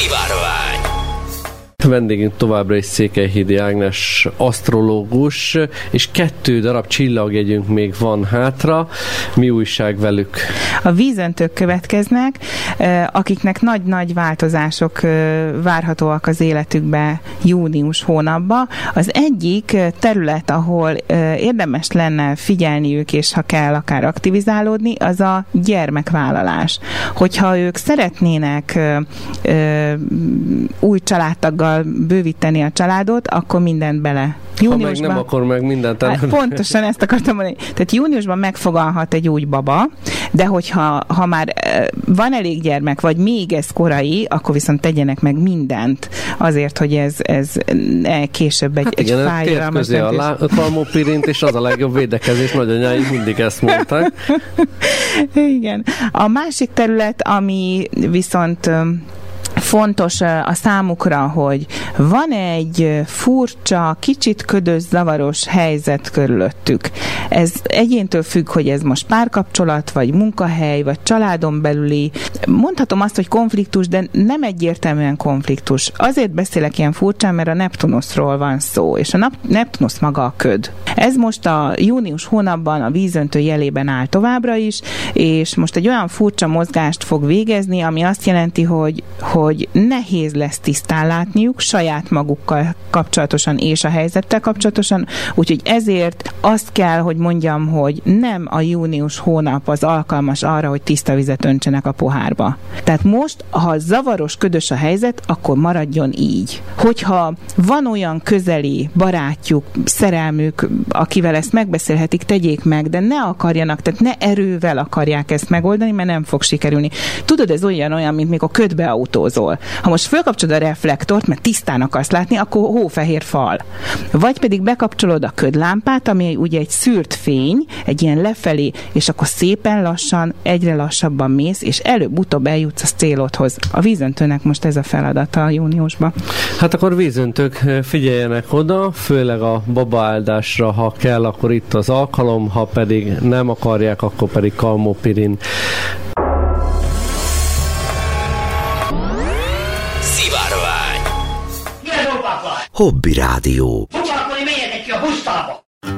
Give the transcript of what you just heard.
Szivárvány. Vendégünk továbbra is Székelyhídi Ágnes asztrológus, és 2 darab csillagjegyünk még van hátra. Mi újság velük? A vízöntők következnek, akiknek nagy-nagy változások várhatóak az életükbe június hónapban. Az egyik terület, ahol érdemes lenne figyelniük, és ha kell, akár aktivizálódni, az a gyermekvállalás. Hogyha ők szeretnének új családtaggal bővíteni a családot, akkor mindent bele. Júniusban, ha meg nem, akkor meg mindent el. Hát pontosan ezt akartam mondani. Tehát júniusban megfogalhat egy új baba, de hogyha már van elég gyermek, vagy még ez korai, akkor viszont tegyenek meg mindent azért, hogy ez később egy fájdalmas döntés. A kalmopirint, és az a legjobb védekezés, nagyanyáink mindig ezt mondták. Igen. A másik terület, ami viszont fontos a számukra, hogy van egy furcsa, kicsit ködös, zavaros helyzet körülöttük. Ez egyéntől függ, hogy ez most párkapcsolat, vagy munkahely, vagy családon belüli. Mondhatom azt, hogy konfliktus, de nem egyértelműen konfliktus. Azért beszélek ilyen furcsán, mert a Neptunuszról van szó, és a Neptunusz maga a köd. Ez most a június hónapban a vízöntő jelében áll továbbra is, és most egy olyan furcsa mozgást fog végezni, ami azt jelenti, hogy nehéz lesz tisztán látniuk saját magukkal kapcsolatosan és a helyzettel kapcsolatosan, úgyhogy ezért azt kell, hogy mondjam, hogy nem a június hónap az alkalmas arra, hogy tiszta vizet öntsenek a pohárba. Tehát most, ha zavaros, ködös a helyzet, akkor maradjon így. Hogyha van olyan közeli barátjuk, szerelmük, akivel ezt megbeszélhetik, tegyék meg, de ne akarjanak, tehát ne erővel akarják ezt megoldani, mert nem fog sikerülni. Tudod, ez olyan, mint mikor ködbe autózol. Ha most fölkapcsolod a reflektort, mert tisztán akarsz látni, akkor hófehér fal. Vagy pedig bekapcsolod a ködlámpát, ami ugye egy szűrt fény, egy ilyen lefelé, és akkor szépen lassan, egyre lassabban mész, és előbb-utóbb eljutsz a célodhoz. A vízöntőnek most ez a feladata a júniusban. Hát akkor vízöntők, figyeljenek oda, főleg a babaáldásra, ha kell, akkor itt az alkalom, ha pedig nem akarják, akkor pedig kalmopirin. Szivárvány. Hobby Rádió. Foglalkozni, menjetek ki a busztába!